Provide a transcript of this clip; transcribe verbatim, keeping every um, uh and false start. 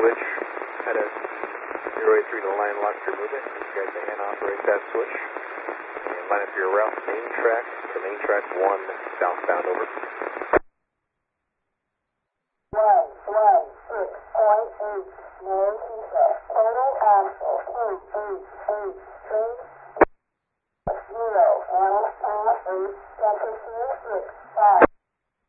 switch, kind of zero eight three to line lock your movement.